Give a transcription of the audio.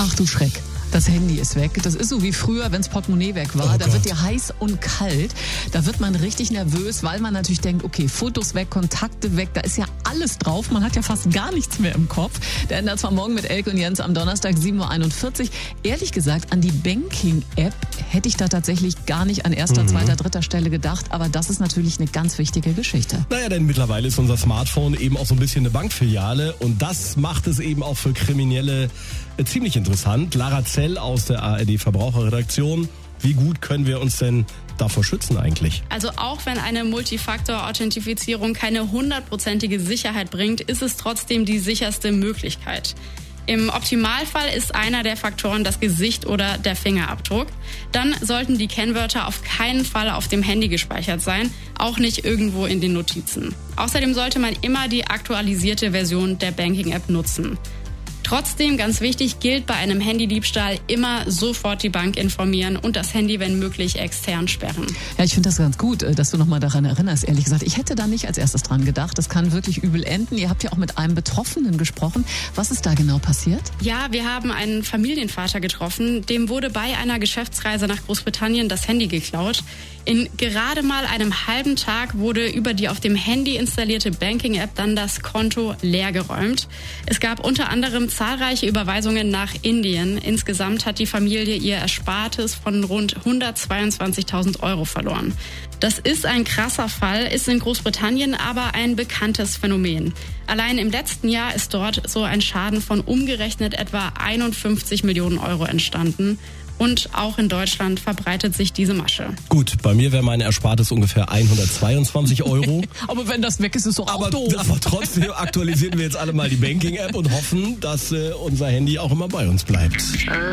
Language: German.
Ach du Schreck. Das Handy ist weg. Das ist so wie früher, wenns Portemonnaie weg war. Da wird dir heiß und kalt. Da wird man richtig nervös, weil man natürlich denkt, okay, Fotos weg, Kontakte weg, da ist ja alles drauf. Man hat ja fast gar nichts mehr im Kopf. Der ändert zwar morgen mit Elke und Jens am Donnerstag 7.41 Uhr. Ehrlich gesagt, an die Banking-App hätte ich da tatsächlich gar nicht an erster, zweiter, dritter Stelle gedacht. Aber das ist natürlich eine ganz wichtige Geschichte. Naja, denn mittlerweile ist unser Smartphone eben auch so ein bisschen eine Bankfiliale. Und das macht es eben auch für Kriminelle ziemlich interessant. Lara Zell aus der ARD-Verbraucherredaktion. Wie gut können wir uns denn davor schützen eigentlich? Also auch wenn eine Multifaktor-Authentifizierung keine 100%ige Sicherheit bringt, ist es trotzdem die sicherste Möglichkeit. Im Optimalfall ist einer der Faktoren das Gesicht oder der Fingerabdruck. Dann sollten die Kennwörter auf keinen Fall auf dem Handy gespeichert sein, auch nicht irgendwo in den Notizen. Außerdem sollte man immer die aktualisierte Version der Banking-App nutzen. Trotzdem, ganz wichtig, gilt bei einem Handydiebstahl immer sofort die Bank informieren und das Handy, wenn möglich, extern sperren. Ja, ich finde das ganz gut, dass du nochmal daran erinnerst, ehrlich gesagt. Ich hätte da nicht als erstes dran gedacht. Das kann wirklich übel enden. Ihr habt ja auch mit einem Betroffenen gesprochen. Was ist da genau passiert? Ja, wir haben einen Familienvater getroffen. Dem wurde bei einer Geschäftsreise nach Großbritannien das Handy geklaut. In gerade mal einem halben Tag wurde über die auf dem Handy installierte Banking-App dann das Konto leergeräumt. Es gab unter anderem zahlreiche Überweisungen nach Indien. Insgesamt hat die Familie ihr Erspartes von rund 122.000 Euro verloren. Das ist ein krasser Fall, ist in Großbritannien aber ein bekanntes Phänomen. Allein im letzten Jahr ist dort so ein Schaden von umgerechnet etwa 51 Millionen Euro entstanden. Und auch in Deutschland verbreitet sich diese Masche. Gut, bei mir wäre meine Erspartes ungefähr 122 Euro. Aber wenn das weg ist, ist es doch auch doof. Aber trotzdem aktualisieren wir jetzt alle mal die Banking-App und hoffen, dass unser Handy auch immer bei uns bleibt.